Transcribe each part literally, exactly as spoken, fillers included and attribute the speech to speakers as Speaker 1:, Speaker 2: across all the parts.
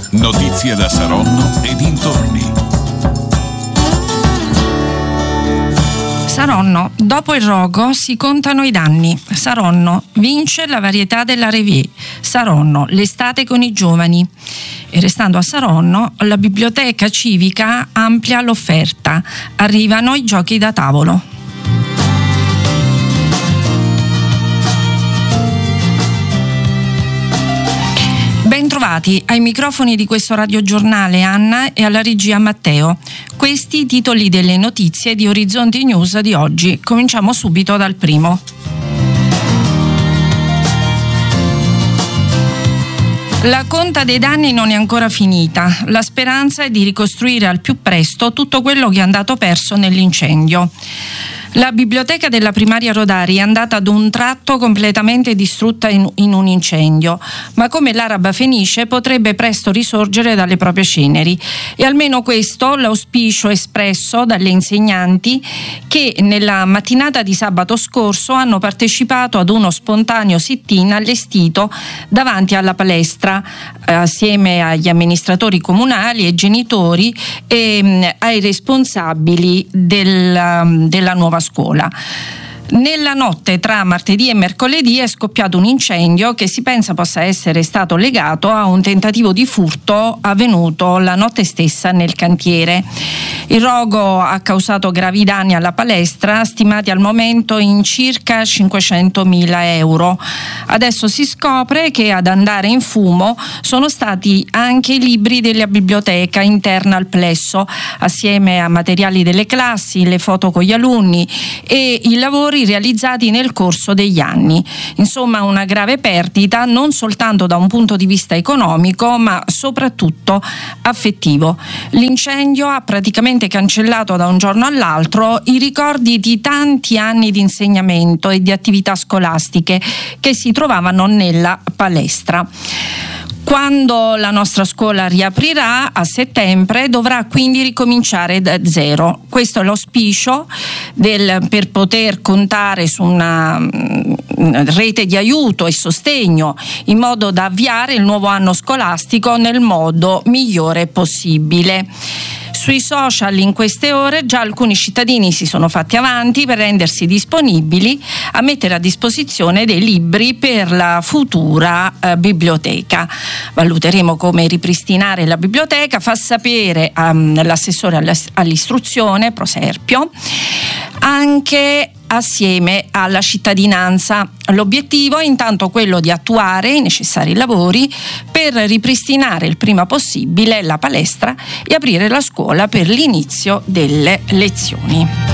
Speaker 1: Notizie da Saronno e dintorni.
Speaker 2: Saronno, dopo il rogo si contano i danni. Saronno, vince la varietà della Revier. Saronno, l'estate con i giovani. E restando a Saronno, la biblioteca civica amplia l'offerta. Arrivano i giochi da tavolo. Bentrovati ai microfoni di questo radiogiornale Anna e alla regia Matteo. Questi i titoli delle notizie di Orizzonti News di oggi. Cominciamo subito dal primo. La conta dei danni non è ancora finita. La speranza è di ricostruire al più presto tutto quello che è andato perso nell'incendio. La biblioteca della primaria Rodari è andata ad un tratto completamente distrutta in, in un incendio, ma come l'araba fenice potrebbe presto risorgere dalle proprie ceneri. E almeno questo l'auspicio espresso dalle insegnanti che nella mattinata di sabato scorso hanno partecipato ad uno spontaneo sit-in allestito davanti alla palestra eh, assieme agli amministratori comunali, ai genitori e mh, ai responsabili del, della nuova scuola. Nella notte tra martedì e mercoledì è scoppiato un incendio che si pensa possa essere stato legato a un tentativo di furto avvenuto la notte stessa nel cantiere. Il rogo ha causato gravi danni alla palestra, stimati al momento in circa cinquecentomila euro. Adesso si scopre che ad andare in fumo sono stati anche i libri della biblioteca interna al plesso, assieme a materiali delle classi, le foto con gli alunni e i lavori realizzati nel corso degli anni. Insomma, una grave perdita non soltanto da un punto di vista economico, ma soprattutto affettivo. L'incendio ha praticamente cancellato da un giorno all'altro i ricordi di tanti anni di insegnamento e di attività scolastiche che si trovavano nella palestra. Quando la nostra scuola riaprirà a settembre dovrà quindi ricominciare da zero. Questo è l'auspicio del, per poter contare su una, una rete di aiuto e sostegno in modo da avviare il nuovo anno scolastico nel modo migliore possibile. Sui social in queste ore già alcuni cittadini si sono fatti avanti per rendersi disponibili a mettere a disposizione dei libri per la futura eh, biblioteca. Valuteremo come ripristinare la biblioteca, fa sapere um, l'assessore all'istruzione Proserpio, anche assieme alla cittadinanza. L'obiettivo è intanto quello di attuare i necessari lavori per ripristinare il prima possibile la palestra e aprire la scuola per l'inizio delle lezioni.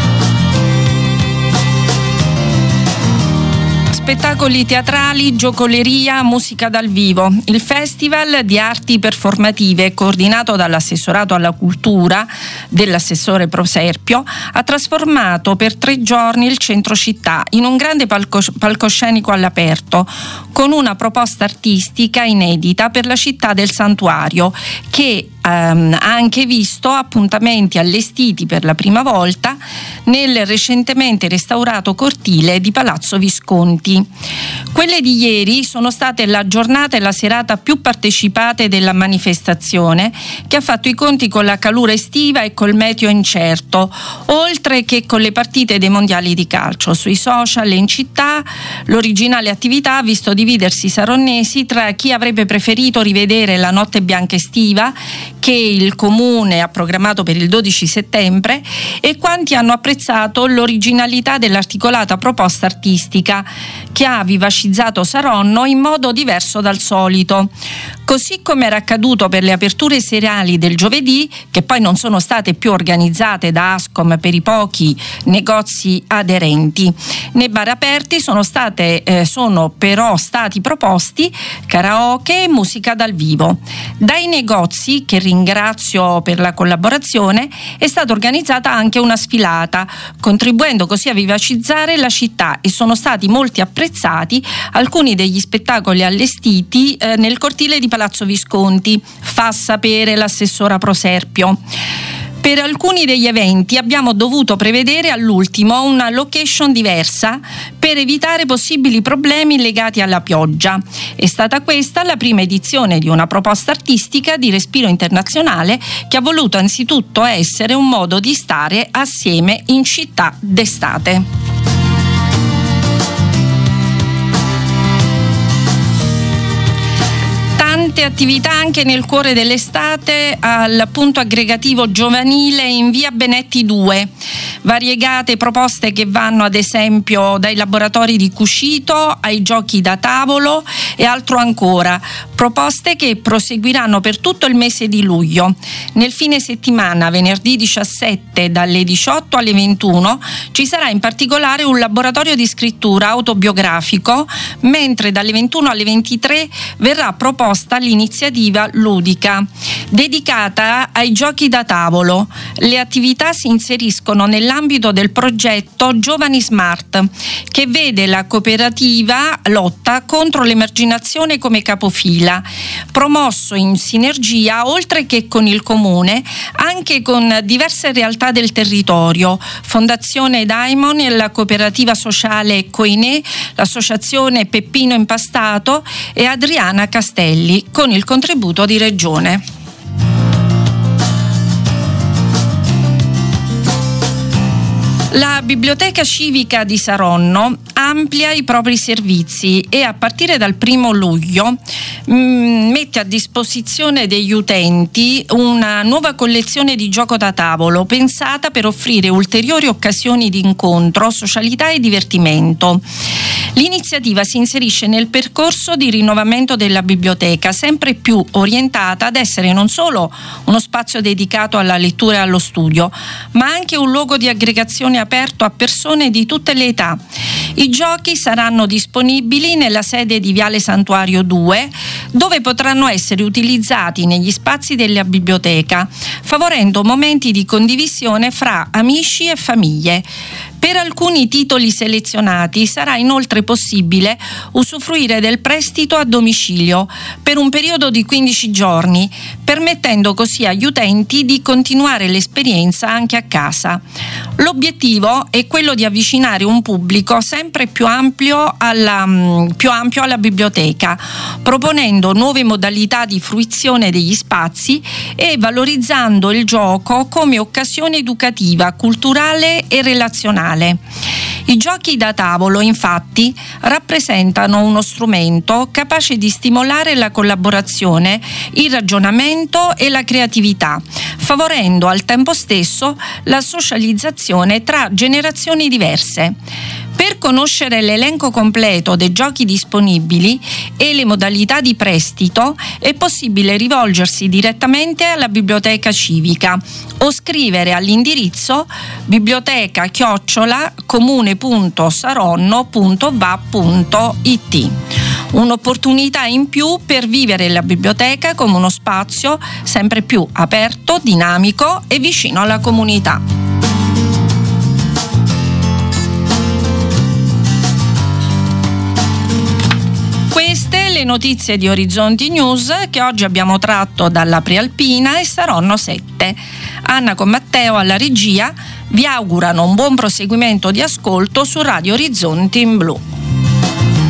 Speaker 2: Spettacoli teatrali, giocoleria, musica dal vivo. Il Festival di Arti Performative, coordinato dall'assessorato alla cultura dell'assessore Proserpio, ha trasformato per tre giorni il centro città in un grande palcos- palcoscenico all'aperto, con una proposta artistica inedita per la città del santuario, che Um, ha anche visto appuntamenti allestiti per la prima volta nel recentemente restaurato cortile di Palazzo Visconti. Quelle di ieri sono state la giornata e la serata più partecipate della manifestazione, che ha fatto i conti con la calura estiva e col meteo incerto, oltre che con le partite dei mondiali di calcio. Sui social e in città l'originale attività ha visto dividersi i saronnesi tra chi avrebbe preferito rivedere la notte bianca estiva che il comune ha programmato per il dodici settembre e quanti hanno apprezzato l'originalità dell'articolata proposta artistica che ha vivacizzato Saronno in modo diverso dal solito. Così come era accaduto per le aperture serali del giovedì, che poi non sono state più organizzate da Ascom per i pochi negozi aderenti. Nei bar aperti sono state eh, sono però stati proposti karaoke e musica dal vivo. Dai negozi, che ringrazio per la collaborazione, è stata organizzata anche una sfilata, contribuendo così a vivacizzare la città, e sono stati molti apprezzati alcuni degli spettacoli allestiti eh, nel cortile di Palazzo Visconti, fa sapere l'assessora Proserpio. Per alcuni degli eventi abbiamo dovuto prevedere all'ultimo una location diversa per evitare possibili problemi legati alla pioggia. È stata questa la prima edizione di una proposta artistica di respiro internazionale che ha voluto anzitutto essere un modo di stare assieme in città d'estate. Tante attività anche nel cuore dell'estate al punto aggregativo giovanile in via Benetti due. Variegate proposte che vanno ad esempio dai laboratori di cucito ai giochi da tavolo e altro ancora. Proposte che proseguiranno per tutto il mese di luglio. Nel fine settimana, venerdì diciassette dalle diciotto alle ventuno, ci sarà in particolare un laboratorio di scrittura autobiografico, mentre dalle ventuno alle ventitré verrà proposta l'iniziativa ludica dedicata ai giochi da tavolo. Le attività si inseriscono nell'ambito del progetto Giovani Smart, che vede la cooperativa lotta contro l'emarginazione come capofila, promosso in sinergia oltre che con il comune anche con diverse realtà del territorio, Fondazione Daimon e la cooperativa sociale Coinè, l'associazione Peppino Impastato e Adriana Castelli con il contributo di Regione. La Biblioteca Civica di Saronno amplia i propri servizi e a partire dal primo luglio mh, mette a disposizione degli utenti una nuova collezione di gioco da tavolo pensata per offrire ulteriori occasioni di incontro, socialità e divertimento. L'iniziativa si inserisce nel percorso di rinnovamento della biblioteca, sempre più orientata ad essere non solo uno spazio dedicato alla lettura e allo studio, ma anche un luogo di aggregazione aperto a persone di tutte le età. I giochi saranno disponibili nella sede di Viale Santuario due, dove potranno essere utilizzati negli spazi della biblioteca, favorendo momenti di condivisione fra amici e famiglie. Per alcuni titoli selezionati sarà inoltre possibile usufruire del prestito a domicilio per un periodo di quindici giorni, permettendo così agli utenti di continuare l'esperienza anche a casa. L'obiettivo è quello di avvicinare un pubblico sempre più ampio alla, più ampio alla biblioteca, proponendo nuove modalità di fruizione degli spazi e valorizzando il gioco come occasione educativa, culturale e relazionale. I giochi da tavolo, infatti, rappresentano uno strumento capace di stimolare la collaborazione, il ragionamento e la creatività, favorendo al tempo stesso la socializzazione tra generazioni diverse. Per conoscere l'elenco completo dei giochi disponibili e le modalità di prestito è possibile rivolgersi direttamente alla biblioteca civica o scrivere all'indirizzo biblioteca chiocciola comune punto saronno punto va punto it. Un'opportunità in più per vivere la biblioteca come uno spazio sempre più aperto, dinamico e vicino alla comunità. Queste le notizie di Orizzonti News che oggi abbiamo tratto dalla Prealpina e Saronno sette. Anna con Matteo alla regia vi augurano un buon proseguimento di ascolto su Radio Orizzonti in Blu.